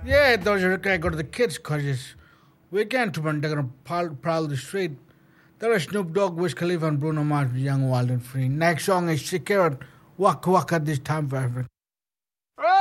Yeah, those are I go to the kids' cause weekend to when they're gonna prowl the street. There are Snoop Dogg, Wiz Khalifa, and Bruno Mars, Young, Wild and Free. Next song is Shakira, Waka Waka this time for Africa.